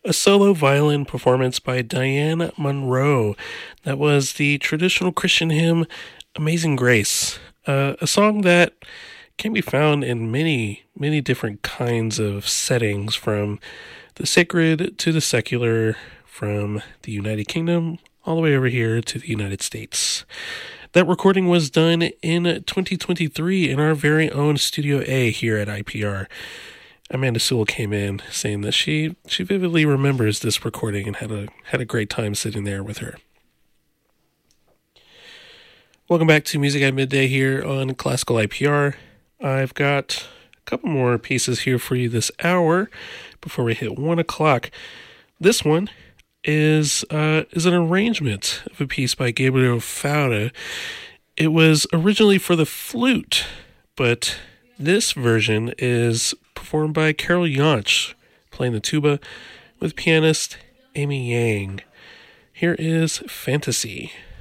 A solo violin performance by Diane Monroe. That was the traditional Christian hymn Amazing Grace, a song that can be found in many, many different kinds of settings, from the sacred to the secular, from the United Kingdom all the way over here to the United States. That recording was done in 2023 in our very own Studio A here at IPR. Amanda Sewell came in saying that she vividly remembers this recording and had a great time sitting there with her. Welcome back to Music at Midday here on Classical IPR. I've got a couple more pieces here for you this hour before we hit 1 o'clock. This one is an arrangement of a piece by Gabriel Fauré. It was originally for the flute, but this version is performed by Carol Yonch, playing the tuba, with pianist Amy Yang. Here is Fantasy.